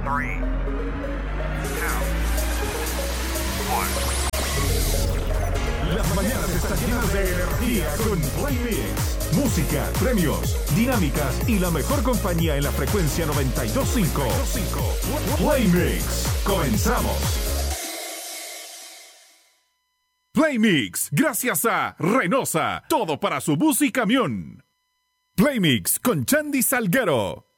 3, 2, 1. Las mañanas están llenas de energía con Play Mix. Música, premios, dinámicas y la mejor compañía en la frecuencia 92.5. Play Mix. Comenzamos. Play Mix, gracias a Renosa. Todo para su bus y camión. Play Mix con Chandy Salguero.